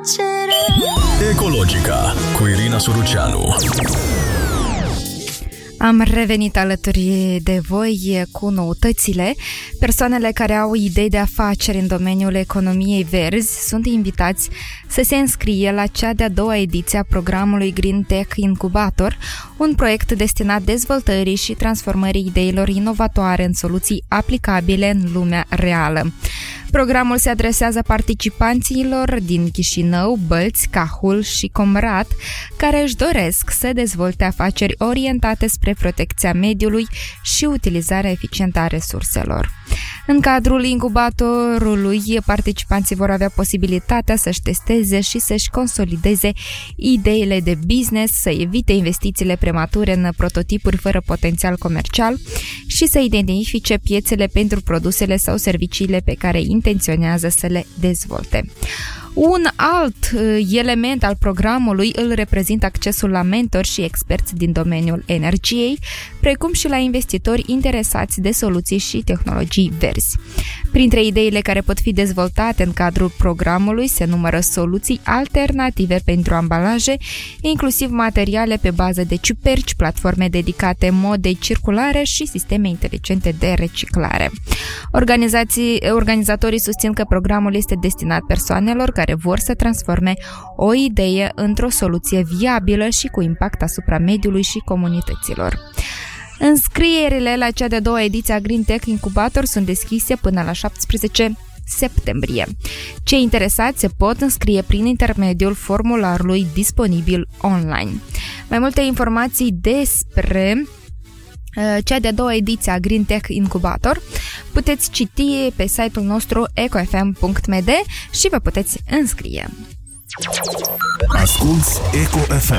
Ecologica cu Irina Suruceanu. Am revenit alături de voi cu noutățile. Persoanele care au idei de afaceri în domeniul economiei verzi sunt invitați să se înscrie la cea de-a doua ediție a programului Green Tech Incubator, un proiect destinat dezvoltării și transformării ideilor inovatoare în soluții aplicabile în lumea reală. Programul se adresează participanților din Chișinău, Bălți, Cahul și Comrat, care își doresc să dezvolte afaceri orientate spre protecția mediului și utilizarea eficientă a resurselor. În cadrul incubatorului, participanții vor avea posibilitatea să-și testeze și să-și consolideze ideile de business, să evite investițiile premature în prototipuri fără potențial comercial și să identifice piețele pentru produsele sau serviciile pe care intenționează să le dezvolte. Un alt element al programului îl reprezintă accesul la mentori și experți din domeniul energiei, precum și la investitori interesați de soluții și tehnologii verzi. Printre ideile care pot fi dezvoltate în cadrul programului se numără soluții alternative pentru ambalaje, inclusiv materiale pe bază de ciuperci, platforme dedicate modei circulare și sisteme inteligente de reciclare. Organizatorii susțin că programul este destinat persoanelor care vor să transforme o idee într-o soluție viabilă și cu impact asupra mediului și comunităților. Înscrierile la cea de-a doua ediție a Green Tech Incubator sunt deschise până la 17 septembrie. Cei interesați se pot înscrie prin intermediul formularului disponibil online. Mai multe informații despre cea de-a doua ediție a Green Tech Incubator puteți citi pe site-ul nostru ecofm.md și vă puteți înscrie. Asculți Eco FM.